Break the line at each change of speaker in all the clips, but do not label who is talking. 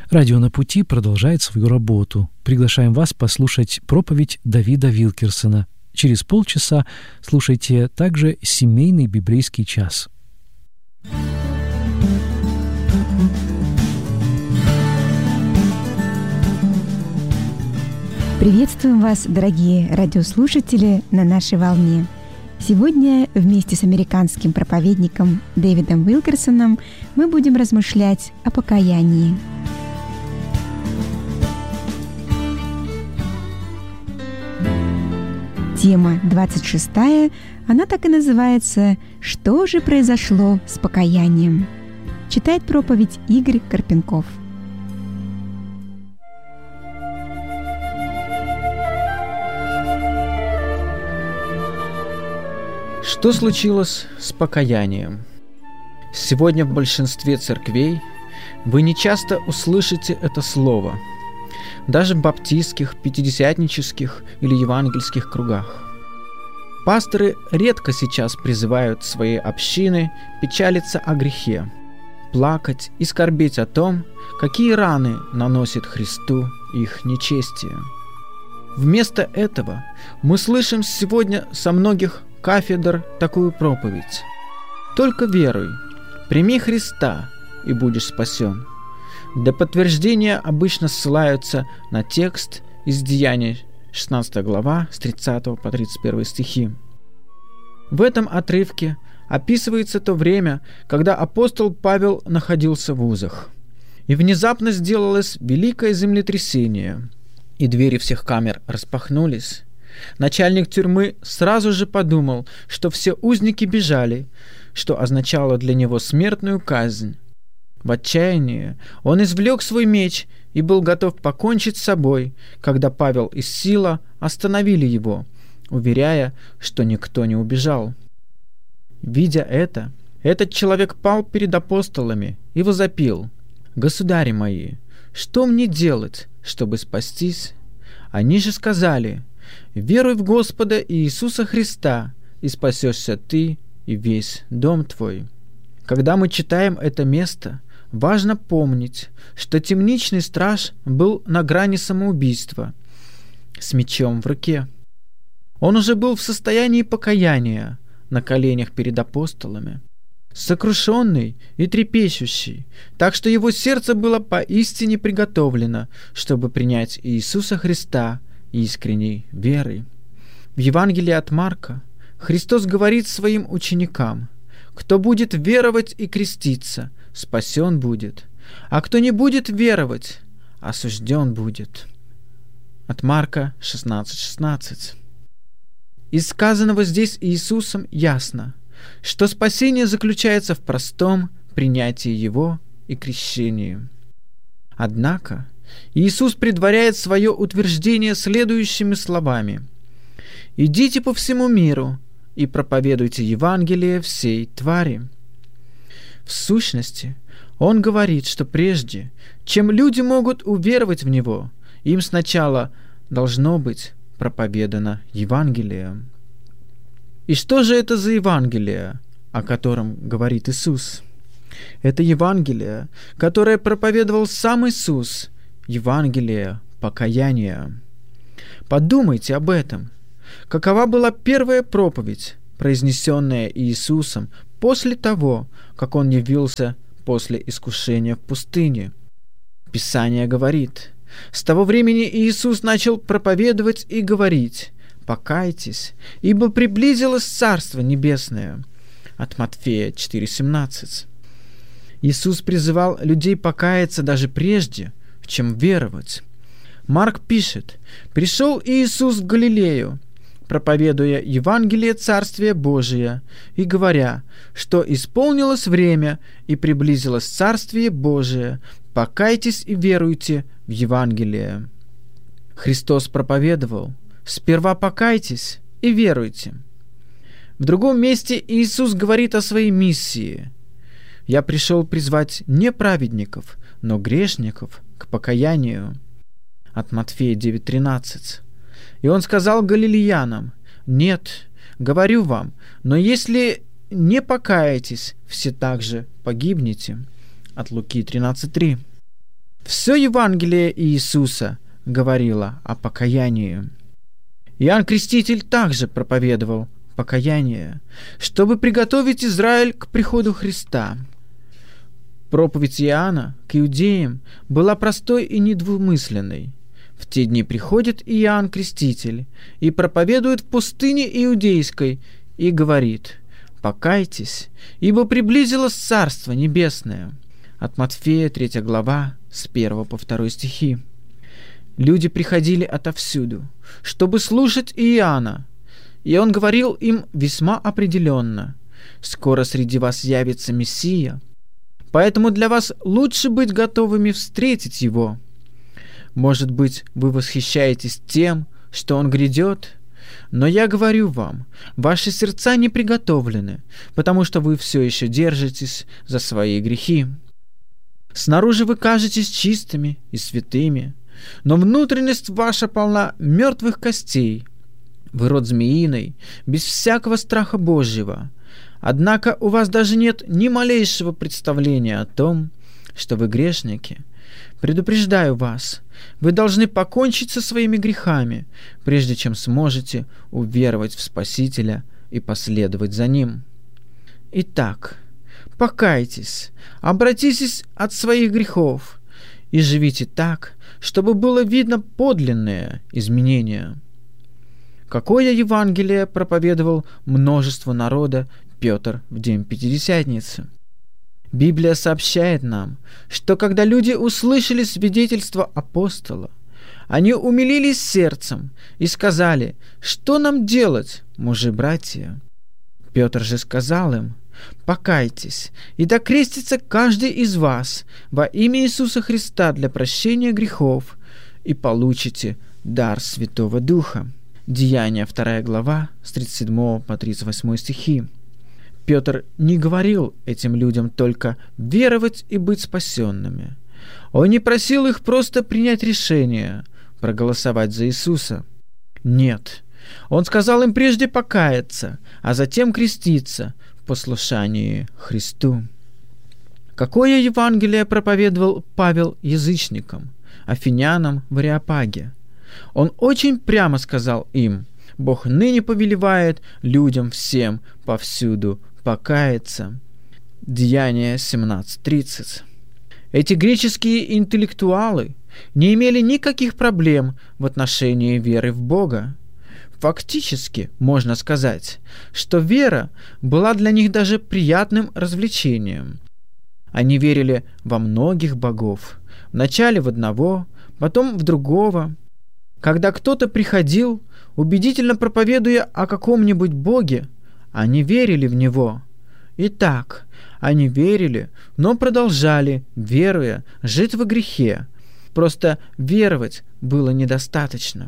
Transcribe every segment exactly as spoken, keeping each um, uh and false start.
Радио «На пути» продолжает свою работу. Приглашаем вас послушать проповедь Давида Вилкерсона. Через полчаса слушайте также «Семейный библейский час».
Приветствуем вас, дорогие радиослушатели, на нашей волне. Сегодня вместе с американским проповедником Дэвидом Вилкерсоном мы будем размышлять о покаянии. Тема двадцать шестая, она так и называется «Что же произошло с покаянием?». Читает проповедь Игорь Карпенков.
Что случилось с покаянием? Сегодня в большинстве церквей вы нечасто услышите это слово, даже в баптистских, пятидесятнических или евангельских кругах. Пасторы редко сейчас призывают свои общины печалиться о грехе, плакать и скорбеть о том, какие раны наносит Христу их нечестие. Вместо этого мы слышим сегодня со многих кафедр такую проповедь: «Только веруй, прими Христа, и будешь спасен». Для подтверждения обычно ссылаются на текст из Деяний, шестнадцатая глава, с тридцатого по тридцать первый стихи. В этом отрывке описывается то время, когда апостол Павел находился в узах. И внезапно сделалось великое землетрясение, и двери всех камер распахнулись. Начальник тюрьмы сразу же подумал, что все узники бежали, что означало для него смертную казнь. В отчаянии он извлек свой меч и был готов покончить с собой, когда Павел и Сила остановили его, уверяя, что никто не убежал. Видя это, этот человек пал перед апостолами и возопил: «Государи мои, что мне делать, чтобы спастись?» Они же сказали: «Веруй в Господа Иисуса Христа, и спасешься ты и весь дом твой». Когда мы читаем это место, важно помнить, что темничный страж был на грани самоубийства, с мечом в руке. Он уже был в состоянии покаяния, на коленях перед апостолами, сокрушенный и трепещущий, так что его сердце было поистине приготовлено, чтобы принять Иисуса Христа искренней верой. В Евангелии от Марка Христос говорит своим ученикам: «Кто будет веровать и креститься, спасен будет, а кто не будет веровать, осужден будет». От Марка шестнадцать шестнадцать. Из сказанного здесь Иисусом ясно, что спасение заключается в простом принятии Его и крещении. Однако Иисус предваряет свое утверждение следующими словами: «Идите по всему миру и проповедуйте Евангелие всей твари». В сущности, Он говорит, что прежде, чем люди могут уверовать в Него, им сначала должно быть проповедано Евангелие. И что же это за Евангелие, о котором говорит Иисус? Это Евангелие, которое проповедовал сам Иисус, Евангелие покаяния. Подумайте об этом. Какова была первая проповедь, произнесенная Иисусом после того, как Он явился после искушения в пустыне? Писание говорит: «С того времени Иисус начал проповедовать и говорить: покайтесь, ибо приблизилось Царство Небесное». От Матфея четыре семнадцать. Иисус призывал людей покаяться даже прежде, чем веровать. Марк пишет: «Пришел Иисус в Галилею, проповедуя Евангелие Царствия Божия и говоря, что исполнилось время и приблизилось Царствие Божие, покайтесь и веруйте в Евангелие». Христос проповедовал: «Сперва покайтесь и веруйте». В другом месте Иисус говорит о своей миссии: «Я пришел призвать не праведников, но грешников к покаянию». От Матфея девять тринадцать. И Он сказал галилеянам: «Нет, говорю вам, но если не покаетесь, все также погибнете». От Луки тринадцать три. Все Евангелие Иисуса говорило о покаянии. Иоанн Креститель также проповедовал покаяние, чтобы приготовить Израиль к приходу Христа. Проповедь Иоанна к иудеям была простой и недвусмысленной. В те дни приходит Иоанн Креститель и проповедует в пустыне иудейской и говорит: «Покайтесь, ибо приблизилось Царство Небесное». От Матфея, третья глава, с первого по второй стихи. Люди приходили отовсюду, чтобы слушать Иоанна, и он говорил им весьма определенно: «Скоро среди вас явится Мессия, поэтому для вас лучше быть готовыми встретить его». Может быть, вы восхищаетесь тем, что он грядет, но я говорю вам, ваши сердца не приготовлены, потому что вы все еще держитесь за свои грехи. Снаружи вы кажетесь чистыми и святыми, но внутренность ваша полна мертвых костей. Вы род змеиный, без всякого страха Божьего. Однако у вас даже нет ни малейшего представления о том, что вы грешники. Предупреждаю вас, вы должны покончить со своими грехами, прежде чем сможете уверовать в Спасителя и последовать за Ним. Итак, покайтесь, обратитесь от своих грехов и живите так, чтобы было видно подлинное изменение. Какое Евангелие проповедовал множество народа Петр в день Пятидесятницы? Библия сообщает нам, что когда люди услышали свидетельство апостола, они умилились сердцем и сказали: «Что нам делать, мужи-братья?» Петр же сказал им: «Покайтесь, и да крестится каждый из вас во имя Иисуса Христа для прощения грехов, и получите дар Святого Духа». Деяния, вторая глава, с тридцать седьмого по тридцать восьмой стихи. Петр не говорил этим людям только веровать и быть спасенными. Он не просил их просто принять решение, проголосовать за Иисуса. Нет, он сказал им прежде покаяться, а затем креститься в послушании Христу. Какое Евангелие проповедовал Павел язычникам, афинянам в Ареопаге? Он очень прямо сказал им: «Бог ныне повелевает людям всем повсюду покаяться». Деяния семнадцать тридцать. Эти греческие интеллектуалы не имели никаких проблем в отношении веры в Бога. Фактически можно сказать, что вера была для них даже приятным развлечением. Они верили во многих богов, вначале в одного, потом в другого. Когда кто-то приходил, убедительно проповедуя о каком-нибудь боге, они верили в него. Итак, они верили, но продолжали, веруя, жить во грехе. Просто веровать было недостаточно.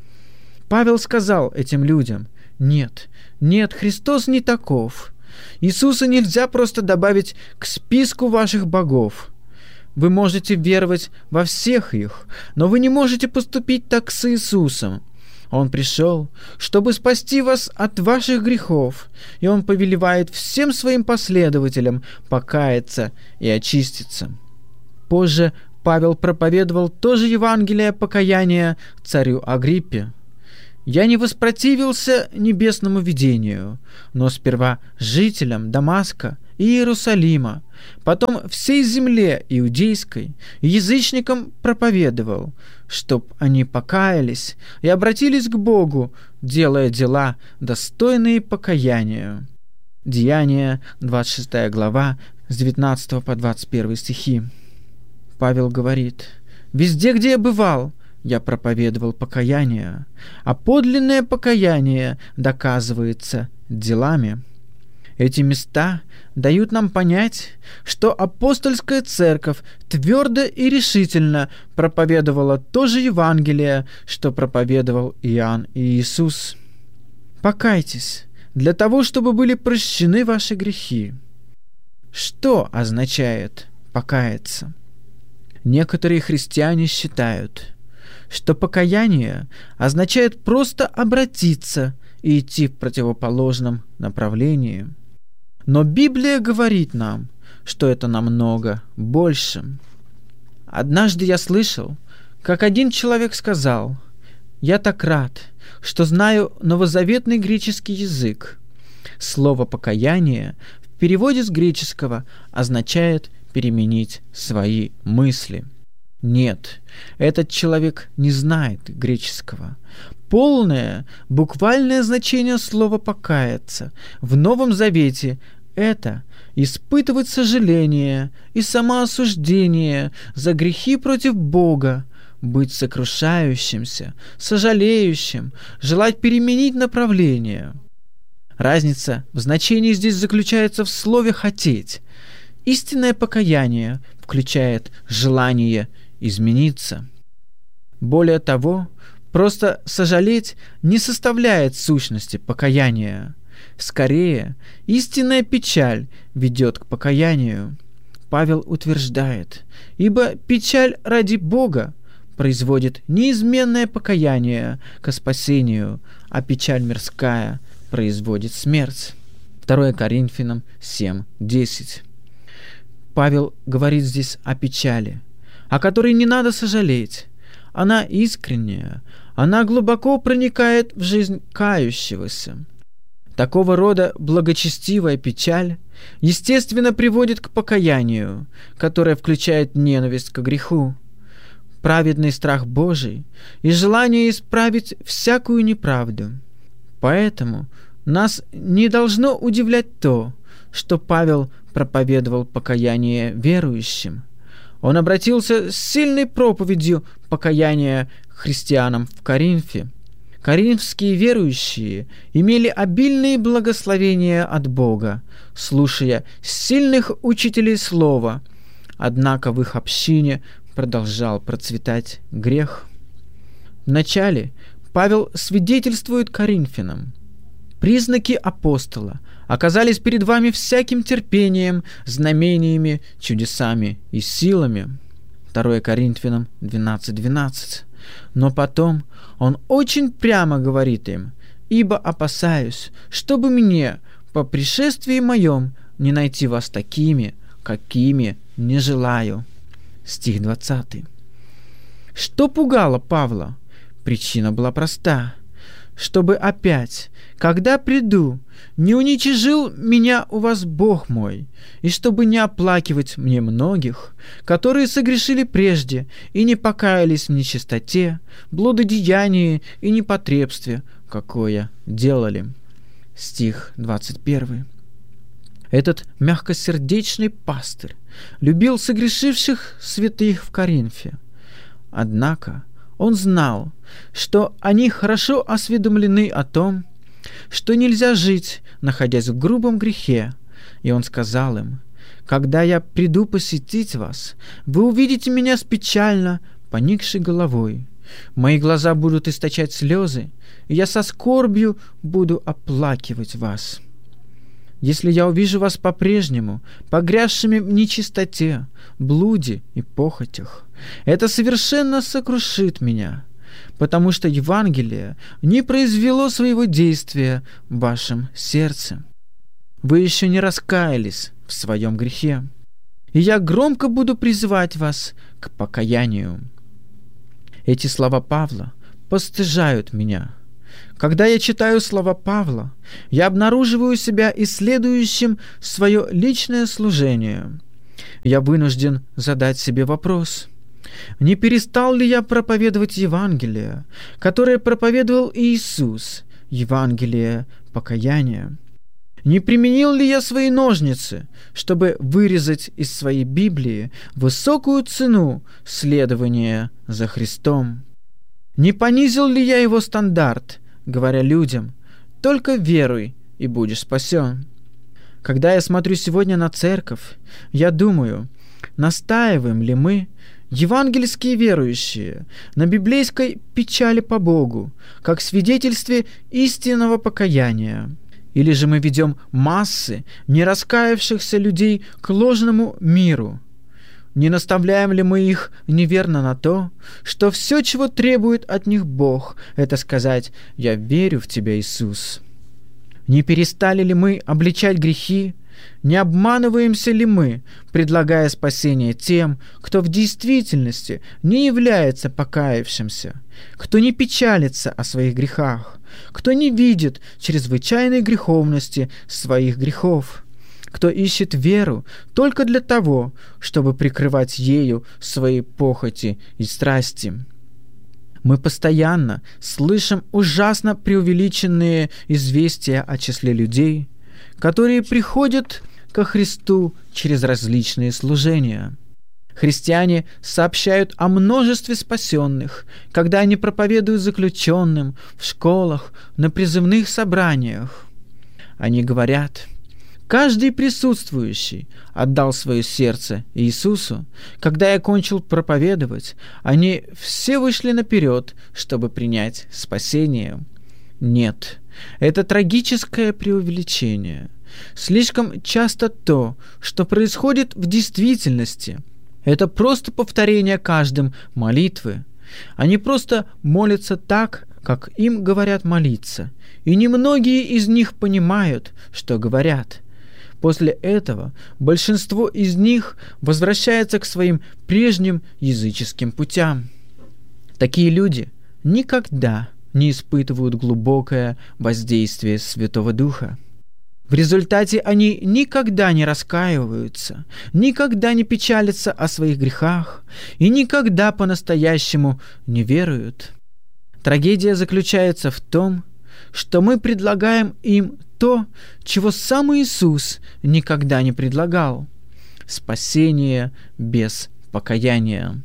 Павел сказал этим людям: «Нет, нет, Христос не таков. Иисуса нельзя просто добавить к списку ваших богов. Вы можете веровать во всех их, но вы не можете поступить так с Иисусом. Он пришел, чтобы спасти вас от ваших грехов, и Он повелевает всем своим последователям покаяться и очиститься». Позже Павел проповедовал тоже Евангелие покаяния царю Агриппе. «Я не воспротивился небесному видению, но сперва жителям Дамаска и Иерусалима, потом всей земле иудейской, язычникам проповедовал, чтоб они покаялись и обратились к Богу, делая дела, достойные покаяния». Деяния, двадцать шестая глава, с девятнадцатого по двадцать первый стихи. Павел говорит: «Везде, где я бывал, я проповедовал покаяние, а подлинное покаяние доказывается делами». Эти места дают нам понять, что апостольская церковь твердо и решительно проповедовала то же Евангелие, что проповедовал Иоанн и Иисус. «Покайтесь, для того, чтобы были прощены ваши грехи». Что означает покаяться? Некоторые христиане считают, что покаяние означает просто обратиться и идти в противоположном направлении. Но Библия говорит нам, что это намного больше. Однажды я слышал, как один человек сказал: «Я так рад, что знаю новозаветный греческий язык». Слово «покаяние» в переводе с греческого означает «переменить свои мысли». Нет, этот человек не знает греческого. Полное, буквальное значение слова «покаяться» в Новом Завете – это испытывать сожаление и самоосуждение за грехи против Бога, быть сокрушающимся, сожалеющим, желать переменить направление. Разница в значении здесь заключается в слове «хотеть». Истинное покаяние включает желание измениться. Более того, просто сожалеть не составляет сущности покаяния. Скорее, истинная печаль ведет к покаянию. Павел утверждает: «Ибо печаль ради Бога производит неизменное покаяние ко спасению, а печаль мирская производит смерть». второе Коринфянам семь десять. Павел говорит здесь о печали, о которой не надо сожалеть. Она искренняя, она глубоко проникает в жизнь кающегося. Такого рода благочестивая печаль, естественно, приводит к покаянию, которое включает ненависть к греху, праведный страх Божий и желание исправить всякую неправду. Поэтому нас не должно удивлять то, что Павел проповедовал покаяние верующим. Он обратился с сильной проповедью покаяния христианам в Коринфе. Коринфские верующие имели обильные благословения от Бога, слушая сильных учителей слова, однако в их общине продолжал процветать грех. Вначале Павел свидетельствует коринфянам: «Признаки апостола оказались перед вами всяким терпением, знамениями, чудесами и силами». второе Коринфянам двенадцать двенадцать. Но потом он очень прямо говорит им: «Ибо опасаюсь, чтобы мне по пришествии моем не найти вас такими, какими не желаю». Стих двадцатый. Что пугало Павла? Причина была проста: чтобы опять, когда приду, не уничижил меня у вас Бог мой, и чтобы не оплакивать мне многих, которые согрешили прежде и не покаялись в нечистоте, блудодеянии и непотребстве, какое делали. Стих двадцать первый. Этот мягкосердечный пастырь любил согрешивших святых в Коринфе. Однако он знал, что они хорошо осведомлены о том, что нельзя жить, находясь в грубом грехе, и он сказал им: «Когда я приду посетить вас, вы увидите меня с печально поникшей головой. Мои глаза будут источать слезы, и я со скорбью буду оплакивать вас. Если я увижу вас по-прежнему, погрязшими в нечистоте, блуде и похотях, это совершенно сокрушит меня, потому что Евангелие не произвело своего действия в вашем сердце. Вы еще не раскаялись в своем грехе, и я громко буду призывать вас к покаянию». Эти слова Павла постыжают меня. Когда я читаю слова Павла, я обнаруживаю себя исследующим свое личное служение. Я вынужден задать себе вопрос: не перестал ли я проповедовать Евангелие, которое проповедовал Иисус, Евангелие покаяния? Не применил ли я свои ножницы, чтобы вырезать из своей Библии высокую цену следования за Христом? Не понизил ли я его стандарт, говоря людям: «Только веруй, и будешь спасен»? Когда я смотрю сегодня на церковь, я думаю, настаиваем ли мы, евангельские верующие, на библейской печали по Богу, как свидетельстве истинного покаяния? Или же мы ведем массы не раскаявшихся людей к ложному миру? Не наставляем ли мы их неверно на то, что все, чего требует от них Бог, это сказать: «Я верю в Тебя, Иисус»? Не перестали ли мы обличать грехи, Не обманываемся ли мы, предлагая спасение тем, кто в действительности не является покаявшимся, кто не печалится о своих грехах, кто не видит чрезвычайной греховности своих грехов, кто ищет веру только для того, чтобы прикрывать ею свои похоти и страсти? Мы постоянно слышим ужасно преувеличенные известия о числе людей, которые приходят ко Христу через различные служения. Христиане сообщают о множестве спасенных, когда они проповедуют заключенным в школах, на призывных собраниях. Они говорят: «Каждый присутствующий отдал свое сердце Иисусу. Когда я кончил проповедовать, они все вышли наперед, чтобы принять спасение». Нет, это трагическое преувеличение. Слишком часто то, что происходит в действительности, это просто повторение каждым молитвы. Они просто молятся так, как им говорят молиться, и немногие из них понимают, что говорят. После этого большинство из них возвращается к своим прежним языческим путям. Такие люди никогда не испытывают глубокое воздействие Святого Духа. В результате они никогда не раскаиваются, никогда не печалятся о своих грехах и никогда по-настоящему не веруют. Трагедия заключается в том, что мы предлагаем им то, чего сам Иисус никогда не предлагал – спасение без покаяния.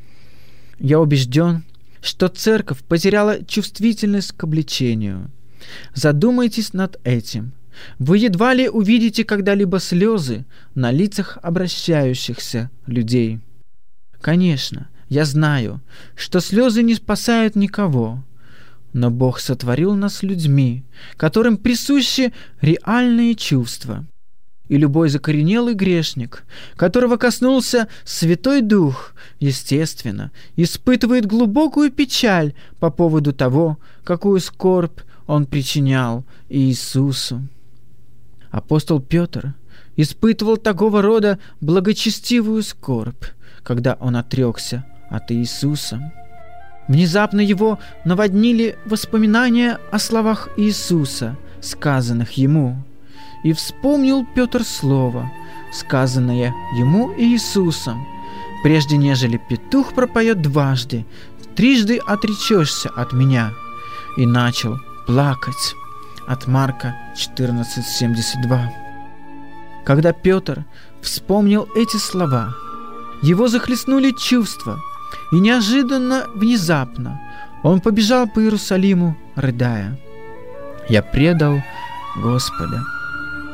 Я убежден, что церковь потеряла чувствительность к обличению. Задумайтесь над этим. Вы едва ли увидите когда-либо слезы на лицах обращающихся людей. Конечно, я знаю, что слезы не спасают никого, но Бог сотворил нас людьми, которым присущи реальные чувства. И любой закоренелый грешник, которого коснулся Святой Дух, естественно, испытывает глубокую печаль по поводу того, какую скорбь он причинял Иисусу. Апостол Петр испытывал такого рода благочестивую скорбь, когда он отрекся от Иисуса. Внезапно его наводнили воспоминания о словах Иисуса, сказанных ему. И вспомнил Петр слово, сказанное ему Иисусом: «Прежде нежели петух пропоет дважды, трижды отречешься от меня». И начал плакать. От Марка четырнадцать семьдесят два. Когда Петр вспомнил эти слова, его захлестнули чувства, и неожиданно, внезапно, он побежал по Иерусалиму, рыдая: «Я предал Господа».